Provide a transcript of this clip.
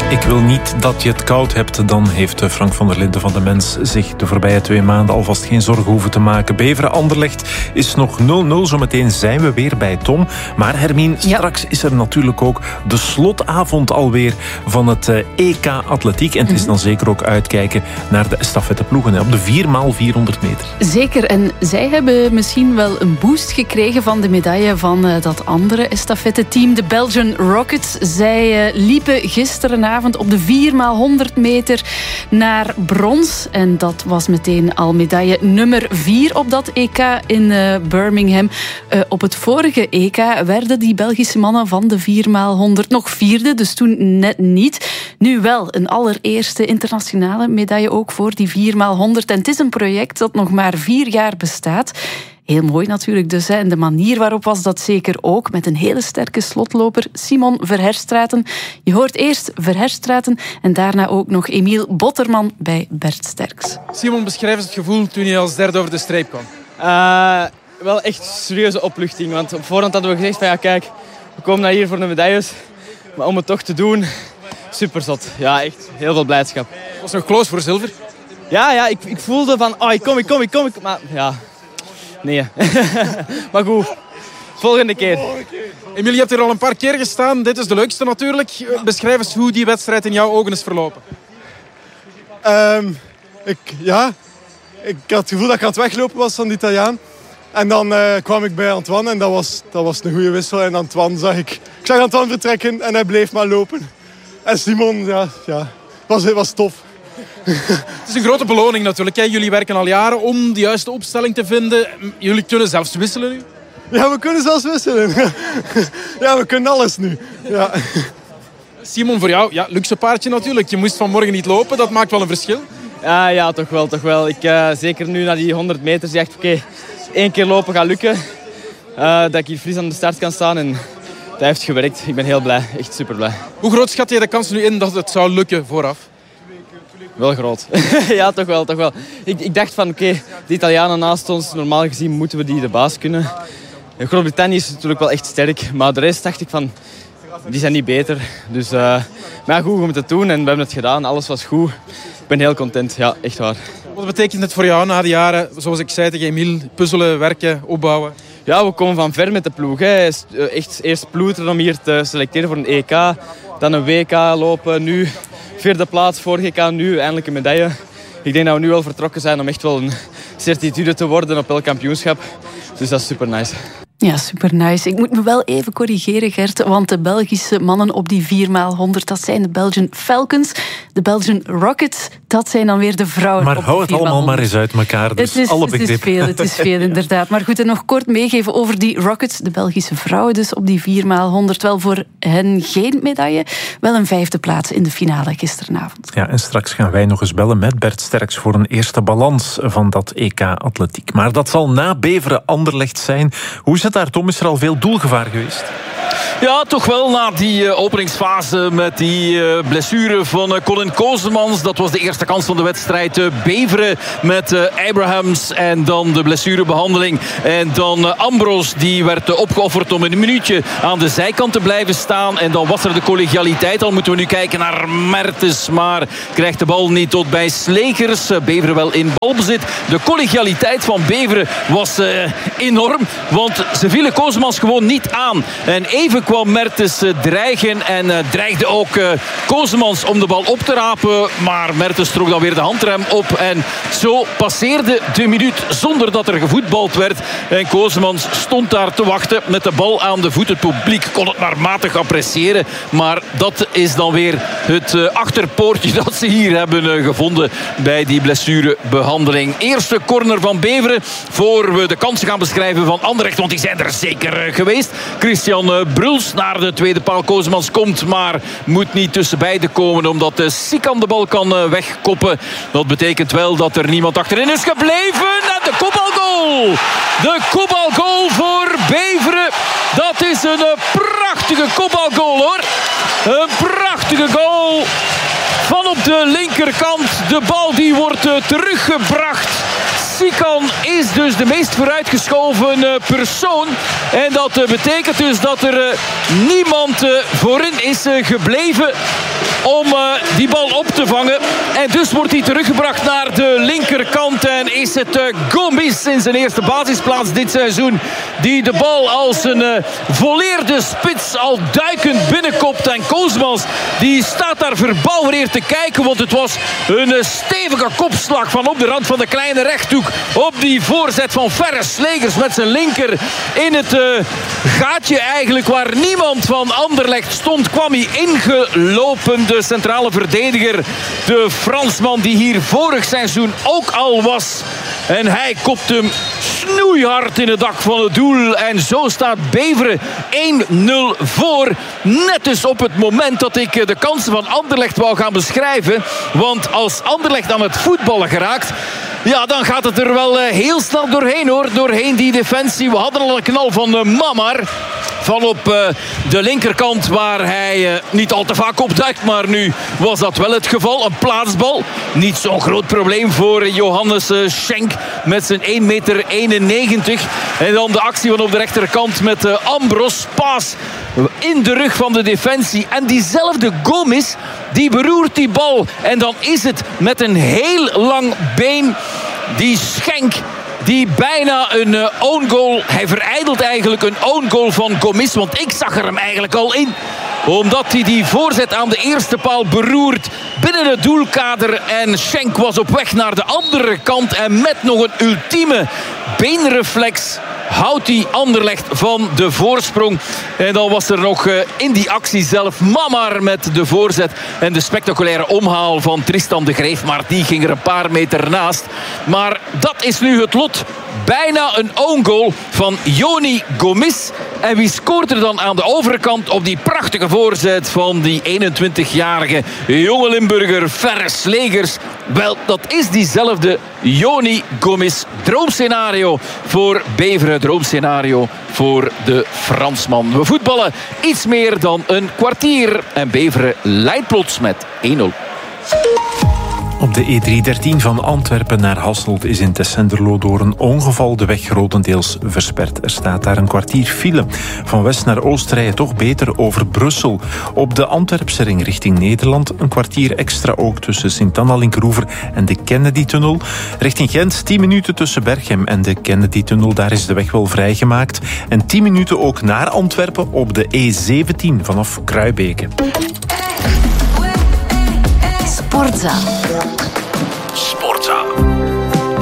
Ik wil niet dat je het koud hebt. Dan heeft Frank van der Linden van de Mens zich de voorbije 2 maanden alvast geen zorgen hoeven te maken. Beveren-Anderlecht is nog 0-0. Zometeen zijn we weer bij Tom. Maar Hermien, straks is er natuurlijk ook de slotavond alweer van het EK Atletiek. En het is dan zeker ook uitkijken naar de estafetteploegen op de 4x400 meter. Zeker. En zij hebben misschien wel een boost gekregen van de medaille van dat andere estafette-team, de Belgian Rockets. Zij liepen gisterenavond op de 4x100 meter naar brons. En dat was meteen al medaille nummer 4 op dat EK in Birmingham. Op het vorige EK werden die Belgische mannen van de 4x100 nog 4e, dus toen net niet. Nu wel een allereerste internationale medaille ook voor die 4x100. En het is een project dat nog maar 4 jaar bestaat. Heel mooi natuurlijk dus. En de manier waarop was dat zeker ook. Met een hele sterke slotloper, Simon Verherstraeten. Je hoort eerst Verherstraeten en daarna ook nog Emiel Botterman bij Bert Sterks. Simon, beschrijf eens het gevoel toen je als derde over de streep kwam. Wel echt serieuze opluchting. Want op voorhand hadden we gezegd van ja kijk, we komen naar hier voor de medailles. Maar om het toch te doen, superzot. Ja, echt heel veel blijdschap. Was nog close voor zilver? Ja, ik voelde van ik kom. Maar ja... Nee. Maar goed, volgende keer. Emiel, je hebt hier al een paar keer gestaan. Dit is de leukste natuurlijk. Beschrijf eens hoe die wedstrijd in jouw ogen is verlopen. Ik had het gevoel dat ik aan het weglopen was van de Italiaan. En dan kwam ik bij Antoine en dat was een goede wissel. En Antoine ik zag Antoine vertrekken en hij bleef maar lopen. En Simon, was tof. Het is een grote beloning natuurlijk. Hè. Jullie werken al jaren om de juiste opstelling te vinden. Jullie kunnen zelfs wisselen nu. Ja, we kunnen zelfs wisselen. Ja, we kunnen alles nu. Ja. Simon, voor jou, luxe paardje natuurlijk. Je moest vanmorgen niet lopen, dat maakt wel een verschil. Ja, toch wel. Zeker nu na die 100 meter zeg ik, 1 keer lopen gaat lukken. Dat ik hier fris aan de start kan staan en dat heeft gewerkt. Ik ben heel blij, echt super blij. Hoe groot schat je de kans nu in dat het zou lukken vooraf? Wel groot. Ja, toch wel. Ik dacht van, de Italianen naast ons, normaal gezien moeten we die de baas kunnen. Groot-Brittannië is natuurlijk wel echt sterk, maar de rest dacht ik van, die zijn niet beter. Dus, maar goed, we moeten het doen en we hebben het gedaan. Alles was goed. Ik ben heel content, ja, echt waar. Wat betekent het voor jou na de jaren, zoals ik zei tegen Emiel, puzzelen, werken, opbouwen? Ja, we komen van ver met de ploeg. Hè. Echt eerst ploeteren om hier te selecteren voor een EK, dan een WK lopen, nu... 4e plaats, vorige EK, nu eindelijk een medaille. Ik denk dat we nu wel vertrokken zijn om echt wel een certitude te worden op elk kampioenschap. Dus dat is super nice. Ja, super nice. Ik moet me wel even corrigeren, Gert, want de Belgische mannen op die 4x100, dat zijn de Belgian Falcons. De Belgian Rockets, dat zijn dan weer de vrouwen. Maar op hou het allemaal maar eens uit elkaar. Dus alle begrip. Het is veel, inderdaad. Maar goed, en nog kort meegeven over die Rockets. De Belgische vrouwen dus op die 4x100. Wel voor hen geen medaille. Wel een 5e plaats in de finale gisteravond. Ja, en straks gaan wij nog eens bellen met Bert Sterks voor een eerste balans van dat EK Atletiek. Maar dat zal na Beveren-Anderlecht zijn. Hoe is het daar, Tom? Is er al veel doelgevaar geweest? Ja, toch wel na die openingsfase met die blessure van Colin Kosemans. Dat was de eerste kans van de wedstrijd. Beveren met Abrahams en dan de blessurebehandeling. En dan Ambros, die werd opgeofferd om een minuutje aan de zijkant te blijven staan. En dan was er de collegialiteit. Dan moeten we nu kijken naar Mertens, maar krijgt de bal niet tot bij Slegers. Beveren wel in balbezit. De collegialiteit van Beveren was enorm, want ze vielen Kosemans gewoon niet aan. En even kwam Mertens dreigen en dreigde ook Kosemans om de bal op te rapen. Maar Mertens trok dan weer de handrem op. En zo passeerde de minuut zonder dat er gevoetbald werd. En Kosemans stond daar te wachten met de bal aan de voet. Het publiek kon het maar matig appreciëren. Maar dat is dan weer het achterpoortje dat ze hier hebben gevonden bij die blessurebehandeling. Eerste corner van Beveren voor we de kansen gaan beschrijven van Anderlecht. Want die zijn er zeker geweest. Christian Bruls naar de tweede paal. Kosemans komt, maar moet niet tussen beiden komen omdat Sikan de bal kan wegkoppen. Dat betekent wel dat er niemand achterin is gebleven. En de kopbalgoal! De kopbalgoal voor Beveren. Dat is een prachtige kopbalgoal, hoor. Een prachtige goal van op de linkerkant. De bal die wordt teruggebracht. Sikan is dus de meest vooruitgeschoven persoon. En dat betekent dus dat er niemand voorin is gebleven. om die bal op te vangen. En dus wordt hij teruggebracht naar de linkerkant. En is het Gomis in zijn eerste basisplaats dit seizoen die de bal als een volleerde spits al duikend binnenkopt. En Koosmans die staat daar verbouwereerd te kijken, want het was een stevige kopslag van op de rand van de kleine rechthoek op die voorzet van Verre Slegers met zijn linker in het gaatje eigenlijk waar niemand van Anderlecht stond, kwam hij ingelopen, de centrale verdediger, de Fransman die hier vorig seizoen ook al was. En hij kopt hem snoeihard in het dak van het doel. En zo staat Beveren 1-0 voor. Net dus op het moment dat ik de kansen van Anderlecht wou gaan beschrijven. Want als Anderlecht aan het voetballen geraakt, ja, dan gaat het er wel heel snel doorheen, hoor. Doorheen die defensie. We hadden al een knal van Mamar. Van op de linkerkant waar hij niet al te vaak opduikt. Maar nu was dat wel het geval. Een plaatsbal. Niet zo'n groot probleem voor Johannes Schenk met zijn 1,91 meter. En dan de actie van op de rechterkant met Ambros. Paas in de rug van de defensie. En diezelfde Gomis, die beroert die bal. En dan is het met een heel lang been die Schenk, die bijna een own goal, hij verijdelt eigenlijk een own goal van Gomis, want ik zag er hem eigenlijk al in. Omdat hij die voorzet aan de eerste paal beroert binnen het doelkader. En Schenk was op weg naar de andere kant. En met nog een ultieme beenreflex houdt hij Anderlecht van de voorsprong. En dan was er nog in die actie zelf Mamar met de voorzet. En de spectaculaire omhaal van Tristan de Greef. Maar die ging er een paar meter naast. Maar dat is nu het lot. Bijna een own goal van Joni Gomis. En wie scoort er dan aan de overkant op die prachtige voorzet van die 21-jarige jonge Limburger Verre Slegers? Wel, dat is diezelfde Joni Gomis. Droomscenario voor Beveren, droomscenario voor de Fransman. We voetballen iets meer dan een kwartier en Beveren leidt plots met 1-0. Op de E313 van Antwerpen naar Hasselt is in Tessenderlo door een ongeval de weg grotendeels versperd. Er staat daar een kwartier file. Van west naar oost rijden toch beter over Brussel. Op de Antwerpse ring richting Nederland een kwartier extra ook tussen Sint-Anna-Linkeroever en de Kennedy-tunnel. Richting Gent 10 minuten tussen Berchem en de Kennedy-tunnel. Daar is de weg wel vrijgemaakt. En 10 minuten ook naar Antwerpen op de E17 vanaf Kruibeke. Sportzaal.